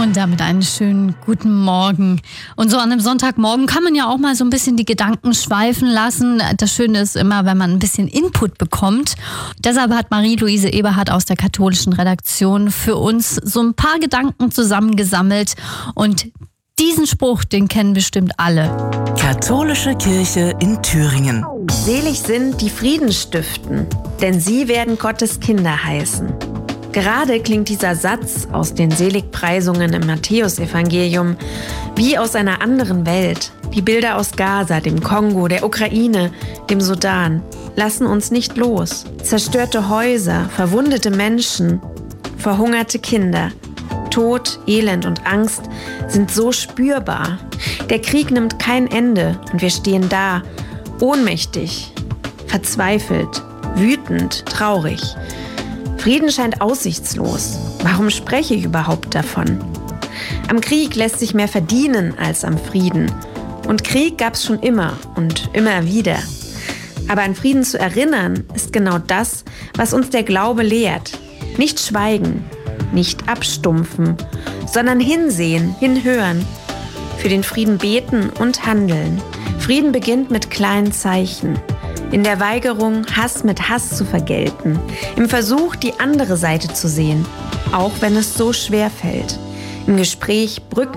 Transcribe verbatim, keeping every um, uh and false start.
Und damit einen schönen guten Morgen. Und so an einem Sonntagmorgen kann man ja auch mal so ein bisschen die Gedanken schweifen lassen. Das Schöne ist immer, wenn man ein bisschen Input bekommt. Deshalb hat Marie-Louise Eberhardt aus der katholischen Redaktion für uns so ein paar Gedanken zusammengesammelt. Und diesen Spruch, den kennen bestimmt alle. Katholische Kirche in Thüringen. Selig sind, die Frieden stiften, denn sie werden Gottes Kinder heißen. Gerade klingt dieser Satz aus den Seligpreisungen im Matthäusevangelium wie aus einer anderen Welt. Die Bilder aus Gaza, dem Kongo, der Ukraine, dem Sudan lassen uns nicht los. Zerstörte Häuser, verwundete Menschen, verhungerte Kinder. Tod, Elend und Angst sind so spürbar. Der Krieg nimmt kein Ende und wir stehen da, ohnmächtig, verzweifelt, wütend, traurig. Frieden scheint aussichtslos. Warum spreche ich überhaupt davon? Am Krieg lässt sich mehr verdienen als am Frieden. Und Krieg gab's schon immer und immer wieder. Aber an Frieden zu erinnern, ist genau das, was uns der Glaube lehrt. Nicht schweigen, nicht abstumpfen, sondern hinsehen, hinhören. Für den Frieden beten und handeln. Frieden beginnt mit kleinen Zeichen. In der Weigerung, Hass mit Hass zu vergelten. Im Versuch, die andere Seite zu sehen, auch wenn es so schwer fällt. Im Gespräch Brücken